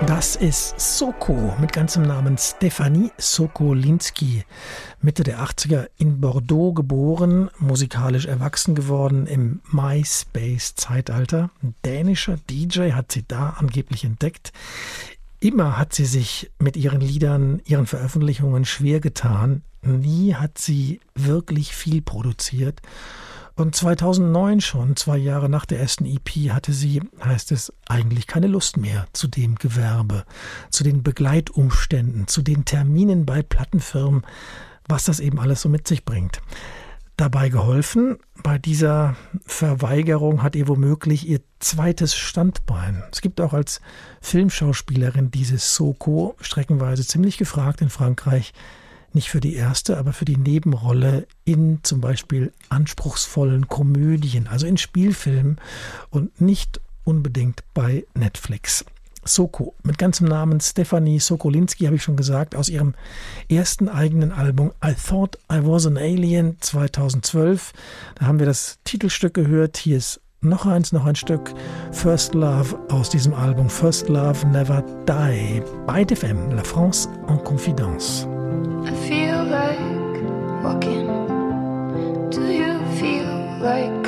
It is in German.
Das ist Soko mit ganzem Namen Stefanie Sokolinski. Mitte der 80er in Bordeaux geboren, musikalisch erwachsen geworden im MySpace-Zeitalter. Ein dänischer DJ hat sie da angeblich entdeckt. Immer hat sie sich mit ihren Liedern, ihren Veröffentlichungen schwer getan. Nie hat sie wirklich viel produziert. Und 2009 schon, 2 Jahre nach der ersten EP, hatte sie, heißt es, eigentlich keine Lust mehr zu dem Gewerbe, zu den Begleitumständen, zu den Terminen bei Plattenfirmen, was das eben alles so mit sich bringt. Dabei geholfen, bei dieser Verweigerung hat ihr womöglich ihr zweites Standbein. Es gibt auch als Filmschauspielerin diese Soko, streckenweise ziemlich gefragt in Frankreich, nicht für die erste, aber für die Nebenrolle in zum Beispiel anspruchsvollen Komödien, also in Spielfilmen und nicht unbedingt bei Netflix. Soko, mit ganzem Namen Stefanie Sokolinski, habe ich schon gesagt, aus ihrem ersten eigenen Album I Thought I Was an Alien 2012. Da haben wir das Titelstück gehört. Hier ist noch ein Stück, First Love aus diesem Album, First Love Never Die, bei DFM, La France en Confidence. I feel like walking. Do you feel like